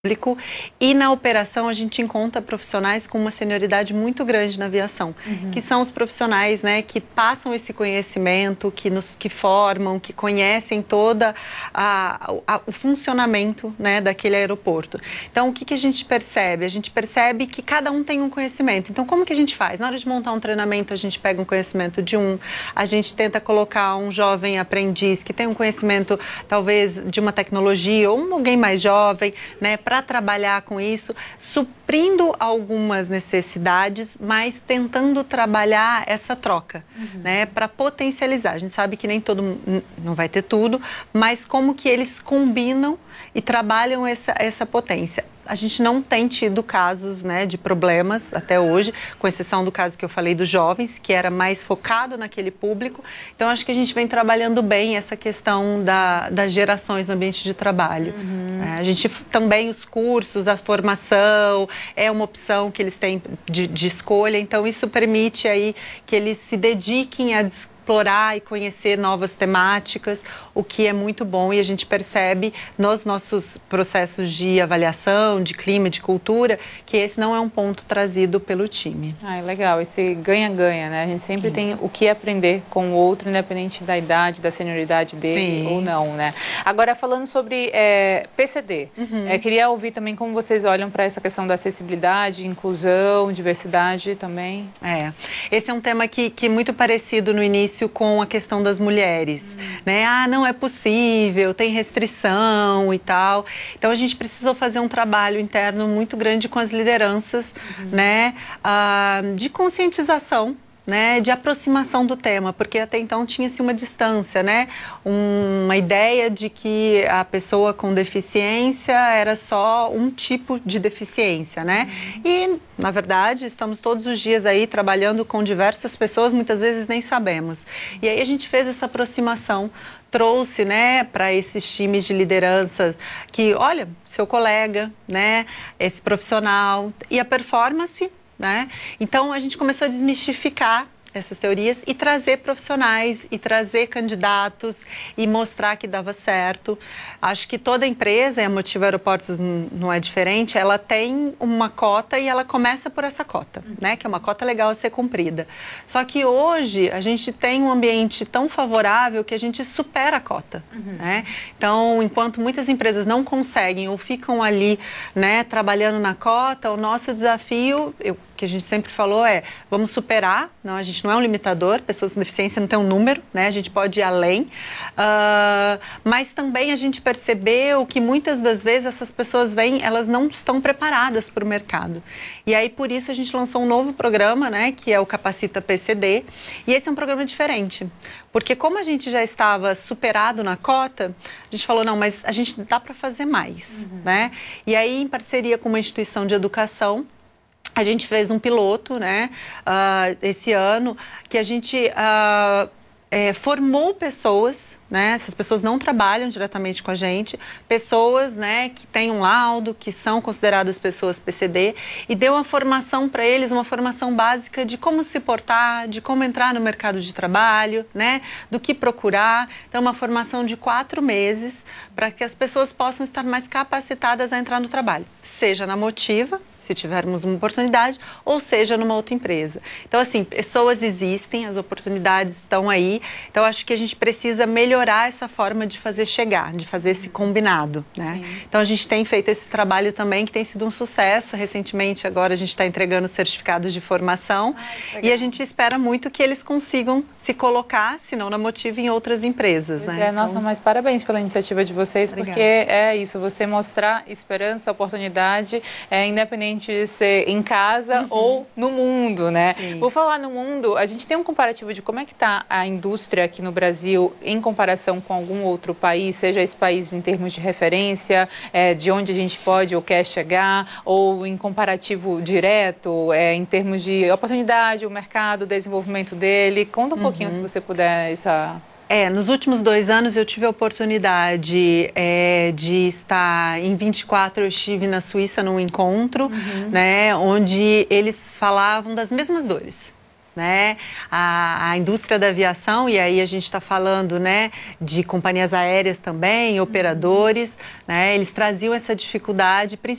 público, e na operação a gente encontra profissionais com uma senioridade muito grande na aviação, que são os profissionais, né, que passam esse conhecimento, que formam, que conhecem toda o funcionamento, né, daquele aeroporto. Então, o que a gente percebe? A gente percebe que cada um tem um conhecimento. Então, como que a gente faz? Na hora de montar um treinamento, a gente pega um conhecimento de a gente tenta colocar um jovem aprendiz que tem um conhecimento, talvez, de uma tecnologia, ou alguém mais jovem, né, para trabalhar com isso, suprindo algumas necessidades, mas tentando trabalhar essa troca, né, para potencializar. A gente sabe que nem todo mundo, não vai ter tudo, mas como que eles combinam e trabalham essa potência. A gente não tem tido casos, né, de problemas até hoje, com exceção do caso que eu falei dos jovens, que era mais focado naquele público. Então, acho que a gente vem trabalhando bem essa questão das gerações no ambiente de trabalho. A gente também, os cursos, a formação, é uma opção que eles têm de escolha. Então, isso permite aí que eles se dediquem a explorar e conhecer novas temáticas, o que é muito bom, e a gente percebe nos nossos processos de avaliação, de clima, de cultura, que esse não é um ponto trazido pelo time. Ah, legal, esse ganha-ganha, né? A gente sempre tem o que aprender com o outro, independente da idade, da senioridade dele ou não, né? Agora, falando sobre PCD, queria ouvir também como vocês olham para essa questão da acessibilidade, inclusão, diversidade também. Esse é um tema que é muito parecido no início com a questão das mulheres, né? Ah, não é possível, tem restrição e tal. Então, a gente precisou fazer um trabalho interno muito grande com as lideranças, né? De conscientização, né, de aproximação do tema, porque até então tinha-se uma distância, né, uma ideia de que a pessoa com deficiência era só um tipo de deficiência, né, e na verdade estamos todos os dias aí trabalhando com diversas pessoas, muitas vezes nem sabemos, e aí a gente fez essa aproximação, trouxe, né, para esses times de liderança que, olha, seu colega, né, esse profissional, e a performance, né? Então, a gente começou a desmistificar essas teorias e trazer profissionais e trazer candidatos e mostrar que dava certo. Acho que toda empresa, e a Motiva Aeroportos não é diferente, ela tem uma cota e ela começa por essa cota, né? Que é uma cota legal a ser cumprida. Só que hoje a gente tem um ambiente tão favorável que a gente supera a cota, né? Então, enquanto muitas empresas não conseguem ou ficam ali, né, trabalhando na cota, o nosso desafio, que a gente sempre falou vamos superar, não, a gente não é um limitador, pessoas com deficiência não tem um número, né, a gente pode ir além, mas também a gente percebeu que muitas das vezes essas pessoas vêm, elas não estão preparadas para o mercado, e aí por isso a gente lançou um novo programa, né, que é o Capacita PCD, e esse é um programa diferente, porque como a gente já estava superado na cota, a gente falou, não, mas a gente dá para fazer mais, né, e aí em parceria com uma instituição de educação, a gente fez um piloto, né, esse ano, que a gente formou pessoas, né, essas pessoas não trabalham diretamente com a gente, pessoas, né, que têm um laudo, que são consideradas pessoas PCD, e deu uma formação para eles, uma formação básica de como se portar, de como entrar no mercado de trabalho, né, do que procurar. Então, uma formação de 4 meses para que as pessoas possam estar mais capacitadas a entrar no trabalho, seja na Motiva, se tivermos uma oportunidade, ou seja numa outra empresa. Então, assim, pessoas existem, as oportunidades estão aí, então acho que a gente precisa melhorar essa forma de fazer chegar, de fazer esse combinado, né? Então, a gente tem feito esse trabalho também, que tem sido um sucesso. Recentemente, agora, a gente está entregando certificados de formação, e a gente espera muito que eles consigam se colocar, se não na Motiva, em outras empresas, né? Então... Nossa, mas parabéns pela iniciativa de vocês, porque é isso, você mostrar esperança, oportunidade, independente de ser em casa ou no mundo, né? Por falar no mundo, a gente tem um comparativo de como é que está a indústria aqui no Brasil em comparação com algum outro país, seja esse país em termos de referência, de onde a gente pode ou quer chegar, ou em comparativo direto, em termos de oportunidade, o mercado, o desenvolvimento dele. Conta um pouquinho, se você puder, nos últimos 2 anos eu tive a oportunidade de estar, em 24 eu estive na Suíça num encontro, né, onde eles falavam das mesmas dores. né? A indústria da aviação, e aí a gente está falando, né, de companhias aéreas também, operadores, né? Eles traziam essa dificuldade,